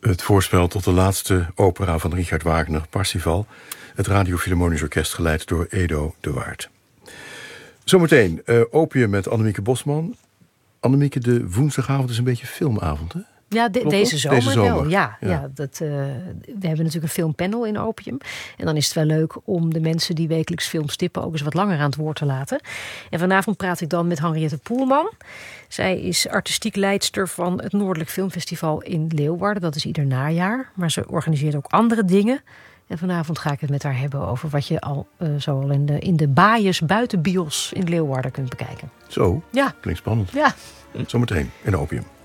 Het voorspel tot de laatste opera van Richard Wagner, Parsifal. Het Radio Philharmonisch Orkest geleid door Edo de Waard. Zometeen Opium met Annemieke Bosman. Annemieke, de woensdagavond is een beetje filmavond, hè? Ja, deze zomer wel. Ja. We hebben natuurlijk een filmpanel in Opium. En dan is het wel leuk om de mensen die wekelijks films tippen ook eens wat langer aan het woord te laten. En vanavond praat ik dan met Henriette Poelman. Zij is artistiek leidster van het Noordelijk Filmfestival in Leeuwarden. Dat is ieder najaar. Maar ze organiseert ook andere dingen. En vanavond ga ik het met haar hebben over wat je al zo in de baaiers buiten bios in Leeuwarden kunt bekijken. Zo, ja. Klinkt spannend. Ja. Zometeen in Opium.